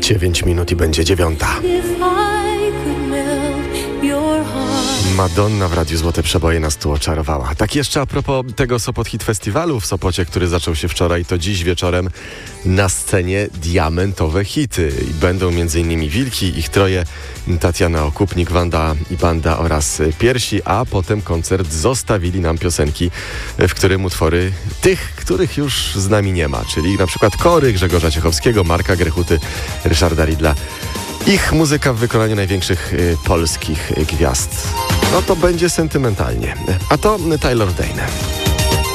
9 minut i będzie 9. Madonna w Radiu Złote Przeboje nas tu oczarowała. Tak jeszcze a propos tego Sopot Hit Festiwalu w Sopocie, który zaczął się wczoraj, to dziś wieczorem na scenie diamentowe hity. Będą m.in. Wilki, ich troje, Tatiana Okupnik, Wanda i Banda oraz Piersi, a potem koncert zostawili nam piosenki, w którym utwory tych, których już z nami nie ma, czyli na przykład Kory, Grzegorza Ciechowskiego, Marka Grechuty, Ryszarda Ridla. Ich muzyka w wykonaniu największych polskich gwiazd. No to będzie sentymentalnie. A to Taylor Dayne.